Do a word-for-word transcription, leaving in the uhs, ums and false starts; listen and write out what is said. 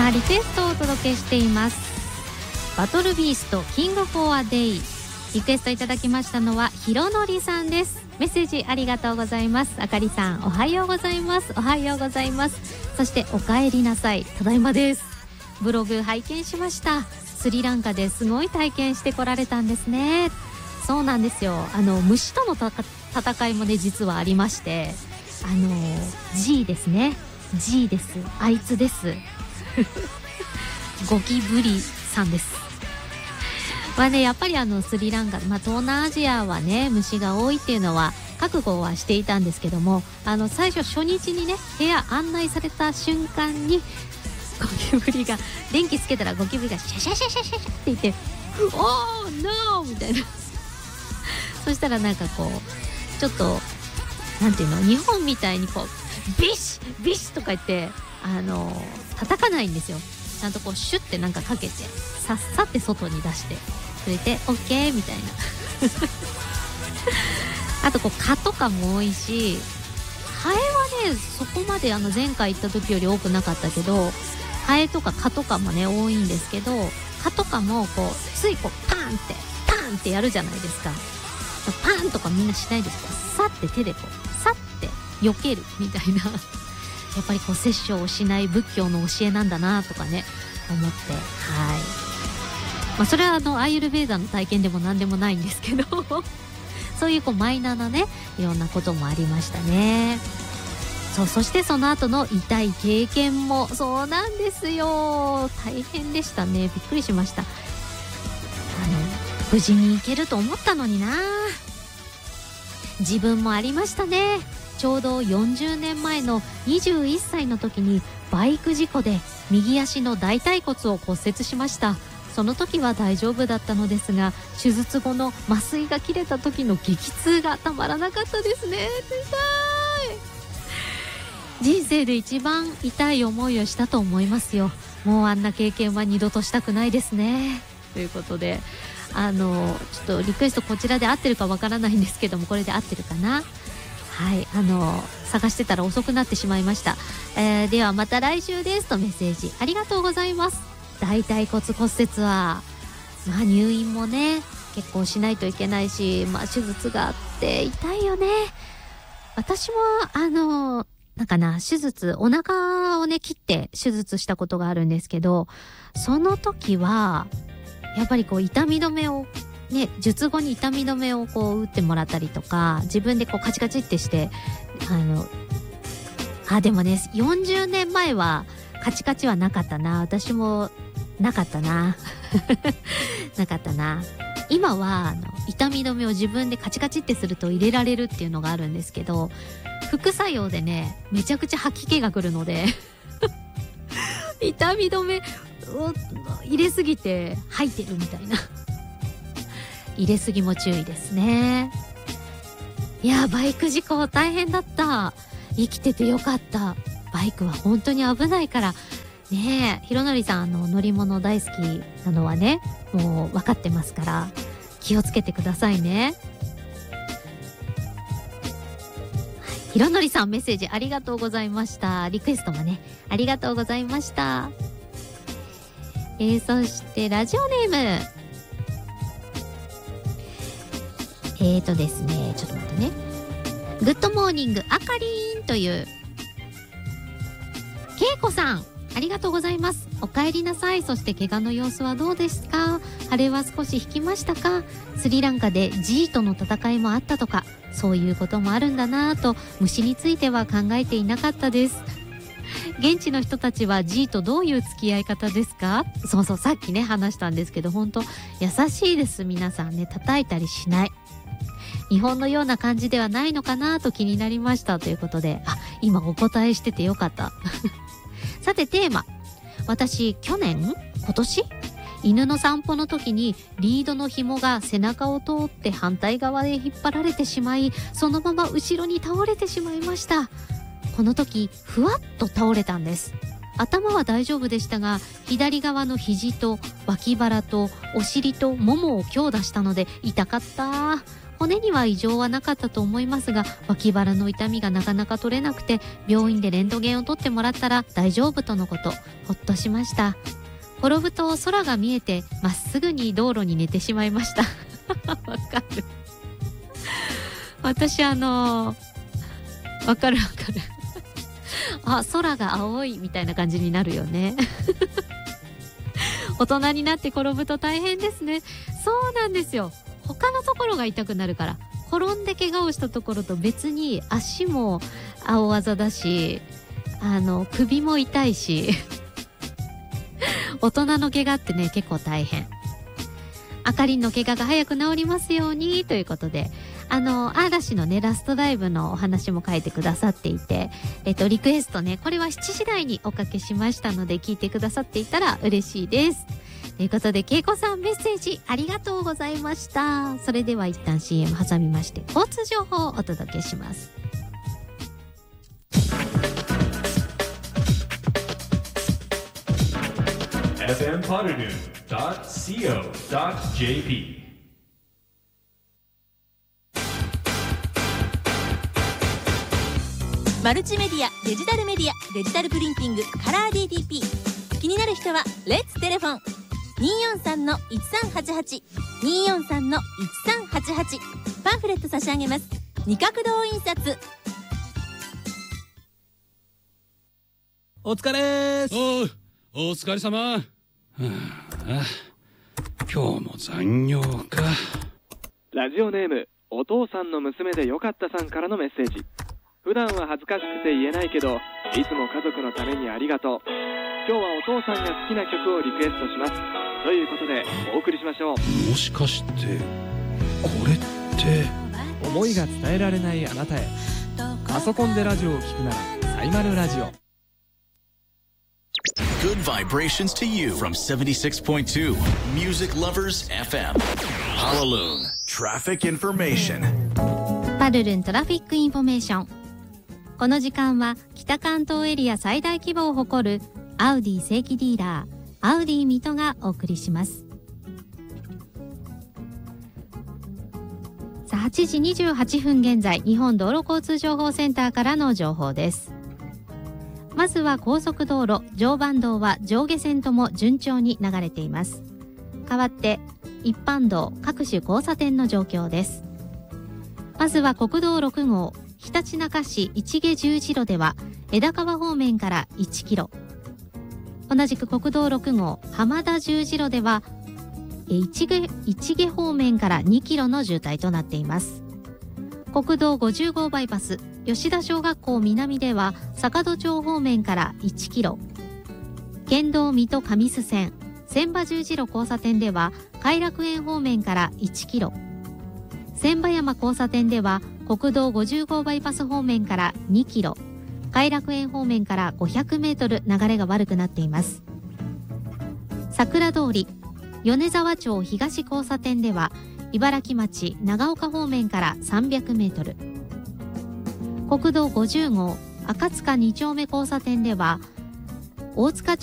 さあリクエストをお届けしています。バトルビーストキングフォーアデイ、リクエストいただきましたのはひろのりさんです。メッセージありがとうございます。あかりさんおはようございます。おはようございます。そしておかえりなさい、ただいまです。ブログ拝見しました。スリランカですごい体験してこられたんですね。そうなんですよ、あの虫とのた戦いもね実はありまして、あの G ですね、 G です、あいつですゴキブリさんです。まあね、やっぱりあのスリランカ、まあ、東南アジアはね虫が多いっていうのは覚悟はしていたんですけども、あの最初初日にね部屋案内された瞬間にゴキブリが電気つけたらゴキブリがシャシャシャシャシャシャって言って「おーノー!」みたいなそしたらなんかこうちょっとなんていうの、日本みたいにこうビシッビシッとか言ってあの叩かないんですよ。ちゃんとこうシュッてなんかかけてさっさって外に出してくれて OK みたいなあとこう蚊とかも多いし、ハエはねそこまであの前回行った時より多くなかったけど、ハエとか蚊とかもね多いんですけど、蚊とかもこうついこうパーンってパーンってやるじゃないですか。パーンとかみんなしないですか。さって手でこうさって避けるみたいなやっぱりこう殺生をしない仏教の教えなんだなとかね思って、はい、まあ、それはあのアーユルヴェーダの体験でも何でもないんですけどそういうこうマイナーなねいろんなこともありましたね。そう、そしてその後の痛い経験もそうなんですよ、大変でしたね。びっくりしました。あの無事に行けると思ったのにな。自分もありましたね。ちょうどよんじゅうねんまえのにじゅういっさいの時にバイク事故で右足の大腿骨を骨折しました。その時は大丈夫だったのですが、手術後の麻酔が切れた時の激痛がたまらなかったですね。痛い。人生で一番痛い思いをしたと思いますよ。もうあんな経験は二度としたくないですね。ということで、あのちょっとリクエストこちらで合ってるかわからないんですけども、これで合ってるかな。はい、あの探してたら遅くなってしまいました、えー、ではまた来週ですとメッセージありがとうございます。大腿骨骨折はまあ入院もね結構しないといけないし、まあ手術があって痛いよね。私もあのなんかな手術お腹をね切って手術したことがあるんですけど、その時はやっぱりこう痛み止めをね、術後に痛み止めをこう打ってもらったりとか、自分でこうカチカチってしてあのあでもねよんじゅうねんまえはカチカチはなかったな。私もなかったななかったな。今はあの痛み止めを自分でカチカチってすると入れられるっていうのがあるんですけど、副作用でねめちゃくちゃ吐き気が来るので痛み止めを入れすぎて吐いてるみたいな入れすぎも注意ですね。いやバイク事故大変だった。生きててよかった。バイクは本当に危ないからねえ。ひろのりさんあの乗り物大好きなのはねもう分かってますから気をつけてくださいね。ひろのりさんメッセージありがとうございました。リクエストもねありがとうございました。えー、そしてラジオネームえーとですね、ちょっと待ってね。グッドモーニングあかりーんというけいこさんありがとうございます。お帰りなさい。そして怪我の様子はどうですか。腫れは少し引きましたか。スリランカで G との戦いもあったとか、そういうこともあるんだなぁと虫については考えていなかったです。現地の人たちは G とどういう付き合い方ですか。そうそうさっきね話したんですけど本当優しいです。皆さんね叩いたりしない。日本のような感じではないのかなと気になりましたということで、あ今お答えしててよかったさてテーマ、私去年今年犬の散歩の時にリードの紐が背中を通って反対側へ引っ張られてしまい、そのまま後ろに倒れてしまいました。この時ふわっと倒れたんです。頭は大丈夫でしたが、左側の肘と脇腹とお尻とももを強打したので痛かった。 骨には異常はなかったと思いますが、脇腹の痛みがなかなか取れなくて、病院でレントゲンを取ってもらったら大丈夫とのこと。ほっとしました。転ぶと空が見えて、まっすぐに道路に寝てしまいました。わかる。私あのー、わかるわかる。あ、空が青いみたいな感じになるよね。大人になって転ぶと大変ですね。そうなんですよ。他のところが痛くなるから、転んで怪我をしたところと別に足も青あざだし、あの首も痛いし大人の怪我ってね結構大変。あかりんの怪我が早く治りますようにということで、あの嵐のねラストライブのお話も書いてくださっていて、えっとリクエストね、これはしちじ台におかけしましたので、聞いてくださっていたら嬉しいです。ということで、けいこさんメッセージありがとうございました。それでは一旦 シーエム 挟みまして、交通情報をお届けします。 エフエム ポルヌ ドット シーオー ドット ジェーピーマルチメディア、デジタルメディア、デジタルプリンティング、カラー ディーティーピー。 気になる人はレッツテレフォン にーよんさんのいちさんはちはち にーよんさんのいちさんはちはち。パンフレット差し上げます。二角堂印刷。 お疲れーす。 おう、お疲れ様。はあ、今日も残業か。 ラジオネームお父さんの娘でよかったさんからのメッセージ。普段は恥ずかしくて言えないけど、いつも家族のためにありがとう。今日はお父さんが好きな曲をリクエストします。ということでお送りしましょう。 もしかしてこれって思いが伝えられないあなたへ。パソコンでラジオを聞くならサイマルラジオ。 Good vibrations to you from seventy-six point two Music Lovers エフエム Honolulu Traffic Information。 パルルントラフィックインフォメーション。この時間は北関東エリア最大規模を誇るアウディ正規ディーラーアウディ水戸がお送りします。さあはちじにじゅうはちふん現在、日本道路交通情報センターからの情報です。まずは高速道路、常磐道は上下線とも順調に流れています。代わって一般道各種交差点の状況です。まずは国道ろく号、ひたちなか市市毛十字路では枝川方面からいちキロ、同じく国道ろく号浜田十字路では市毛、市毛方面からにキロの渋滞となっています。国道ごじゅう号バイパス吉田小学校南では坂戸町方面からいちキロ、県道水戸上須線千葉十字路交差点では偕楽園方面からいちキロ、千葉山交差点では国道ごじゅう号バイパス方面からにキロ、偕楽園方面からごひゃくメートル流れが悪くなっています。桜通り米沢町東交差点では茨城町長岡方面からさんびゃくメートル、国道ごじゅう号赤塚に丁目交差点では大塚町